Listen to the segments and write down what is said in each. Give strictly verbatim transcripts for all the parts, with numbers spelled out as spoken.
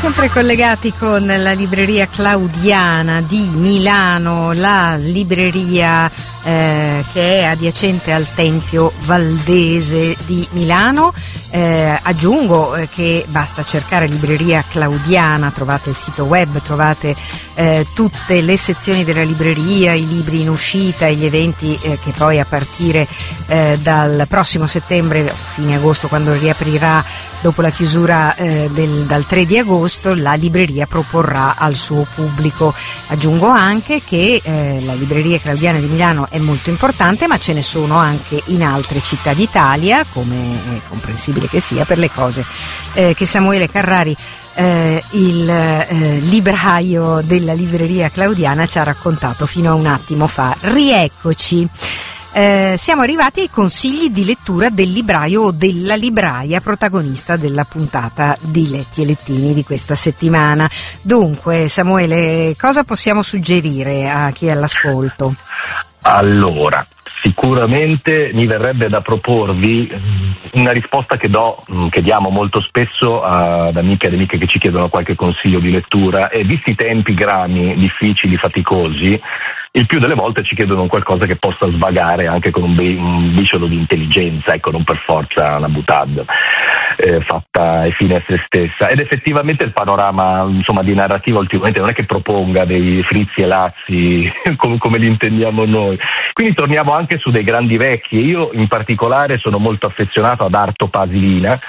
sempre collegati con la libreria Claudiana di Milano, la libreria eh, che è adiacente al Tempio Valdese di Milano. Eh, aggiungo eh, che basta cercare libreria Claudiana, trovate il sito web, trovate eh, tutte le sezioni della libreria, i libri in uscita e gli eventi eh, che poi a partire eh, dal prossimo settembre, fine agosto, quando riaprirà dopo la chiusura eh, del, dal tre di agosto, la libreria proporrà al suo pubblico. Aggiungo anche che eh, la libreria Claudiana di Milano è molto importante, ma ce ne sono anche in altre città d'Italia, come è comprensibile che sia, per le cose eh, che Samuele Carrari, eh, il eh, libraio della libreria Claudiana, ci ha raccontato fino a un attimo fa. Rieccoci. Eh, siamo arrivati ai consigli di lettura del libraio o della libraia protagonista della puntata di Letti e Lettini di questa settimana. Dunque, Samuele, cosa possiamo suggerire a chi è all'ascolto? Allora, sicuramente mi verrebbe da proporvi una risposta che do, che diamo molto spesso ad amiche ed amiche che ci chiedono qualche consiglio di lettura, e visti i tempi grami, difficili, faticosi, il più delle volte ci chiedono qualcosa che possa svagare anche con un, be- un briciolo di intelligenza, ecco, non per forza una boutade eh, fatta e fine a se stessa. Ed effettivamente il panorama, insomma, di narrativa ultimamente non è che proponga dei frizzi e lazzi come, come li intendiamo noi. Quindi torniamo anche su dei grandi vecchi. Io in particolare sono molto affezionato ad Arto Pasilina,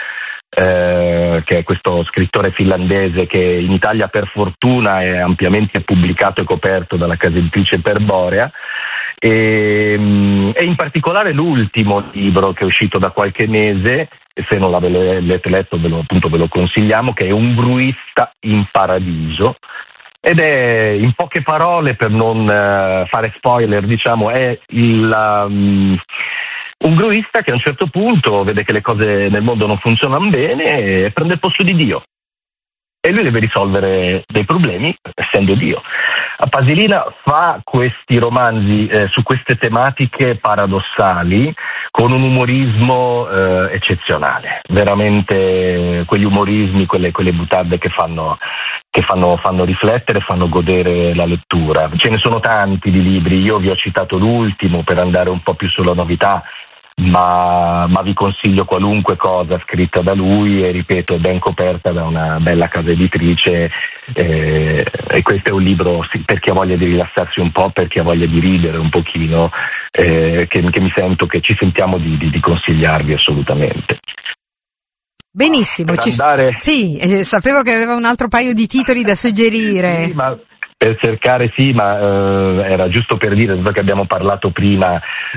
Eh, che è questo scrittore finlandese che in Italia per fortuna è ampiamente pubblicato e coperto dalla casa editrice Perborea, e, e in particolare l'ultimo libro che è uscito da qualche mese, e se non l'avete letto ve lo, appunto ve lo consigliamo, che è Un gruista in paradiso, ed è, in poche parole, per non uh, fare spoiler, diciamo, è il um, un gruista che a un certo punto vede che le cose nel mondo non funzionano bene e prende il posto di Dio. E lui deve risolvere dei problemi essendo Dio. A Pasilina fa questi romanzi eh, su queste tematiche paradossali con un umorismo eh, eccezionale. Veramente quegli umorismi, quelle, quelle boutade che fanno che fanno, fanno riflettere, fanno godere la lettura. Ce ne sono tanti di libri, io vi ho citato l'ultimo per andare un po' più sulla novità, ma, ma vi consiglio qualunque cosa scritta da lui, e ripeto, è ben coperta da una bella casa editrice, eh, e questo è un libro sì, per chi ha voglia di rilassarsi un po', per chi ha voglia di ridere un pochino, eh, che, che mi sento, che ci sentiamo di, di, di consigliarvi assolutamente. Benissimo, ci... andare... sì, eh, sapevo che aveva un altro paio di titoli da suggerire. Sì, ma per cercare, sì, ma eh, era giusto per dire, perché abbiamo parlato prima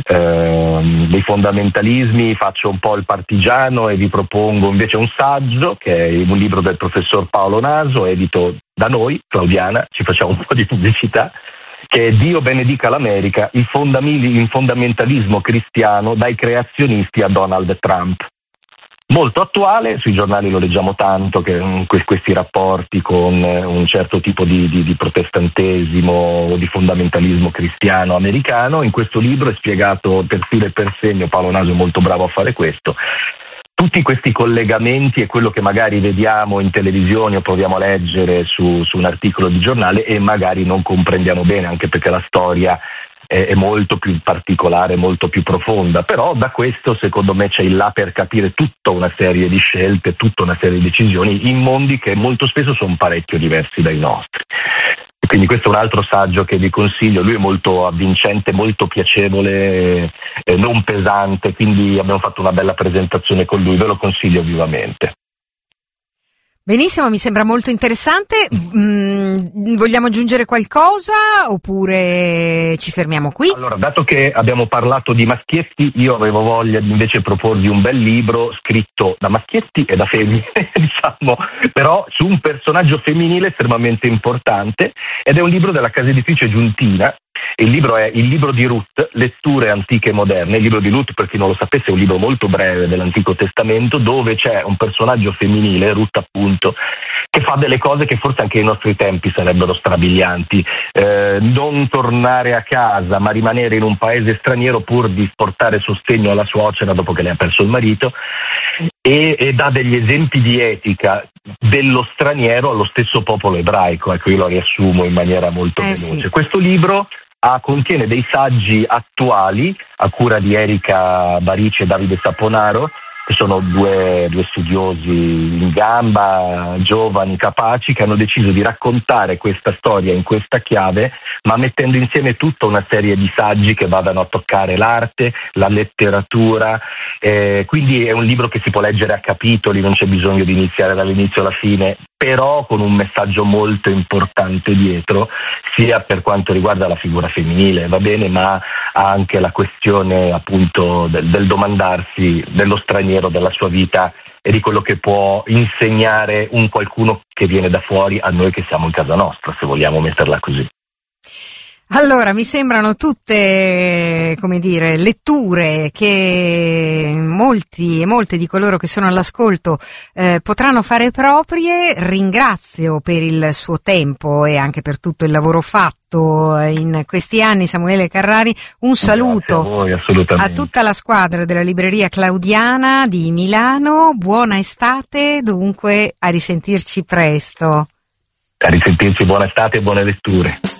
eh, dei fondamentalismi, faccio un po' il partigiano e vi propongo invece un saggio, che è un libro del professor Paolo Naso, edito da noi, Claudiana, ci facciamo un po' di pubblicità, che è Dio benedica l'America, il, fondamili, il fondamentalismo cristiano dai creazionisti a Donald Trump. Molto attuale, sui giornali lo leggiamo tanto, che um, questi rapporti con uh, un certo tipo di, di, di protestantesimo o di fondamentalismo cristiano americano. In questo libro è spiegato per filo e per segno, Paolo Naso è molto bravo a fare questo, tutti questi collegamenti e quello che magari vediamo in televisione o proviamo a leggere su, su un articolo di giornale e magari non comprendiamo bene, anche perché la storia è molto più particolare, molto più profonda, però da questo secondo me c'è il là per capire tutta una serie di scelte, tutta una serie di decisioni in mondi che molto spesso sono parecchio diversi dai nostri. E quindi questo è un altro saggio che vi consiglio. Lui è molto avvincente, molto piacevole, eh, non pesante, quindi abbiamo fatto una bella presentazione con lui, ve lo consiglio vivamente. Benissimo, mi sembra molto interessante. Mm, vogliamo aggiungere qualcosa oppure ci fermiamo qui? Allora, dato che abbiamo parlato di maschietti, io avevo voglia di invece proporvi un bel libro scritto da maschietti e da femmine, diciamo, però su un personaggio femminile estremamente importante, ed è un libro della casa editrice Giuntina. Il libro è Il libro di Ruth, letture antiche e moderne. Il libro di Ruth, per chi non lo sapesse, è un libro molto breve dell'Antico Testamento, dove c'è un personaggio femminile, Ruth appunto, che fa delle cose che forse anche ai nostri tempi sarebbero strabilianti. Eh, non tornare a casa, ma rimanere in un paese straniero pur di portare sostegno alla suocera dopo che le ha perso il marito. e, e dà degli esempi di etica dello straniero allo stesso popolo ebraico. Ecco, io lo riassumo in maniera molto eh, veloce. sì. Questo libro ah, contiene dei saggi attuali a cura di Erika Barici e Davide Saponaro, che sono due, due studiosi in gamba, giovani, capaci, che hanno deciso di raccontare questa storia in questa chiave, ma mettendo insieme tutta una serie di saggi che vadano a toccare l'arte, la letteratura, eh, quindi è un libro che si può leggere a capitoli, non c'è bisogno di iniziare dall'inizio alla fine, però con un messaggio molto importante dietro, sia per quanto riguarda la figura femminile, va bene, ma anche la questione appunto del, del domandarsi dello straniero, della sua vita e di quello che può insegnare un qualcuno che viene da fuori a noi che siamo in casa nostra, se vogliamo metterla così. Allora, mi sembrano tutte, come dire, letture che molti e molte di coloro che sono all'ascolto eh, potranno fare proprie. Ringrazio per il suo tempo e anche per tutto il lavoro fatto in questi anni, Samuele Carrari. Un saluto a, voi, assolutamente. a tutta la squadra della Libreria Claudiana di Milano. Buona estate, dunque a risentirci presto. A risentirci, buona estate e buone letture.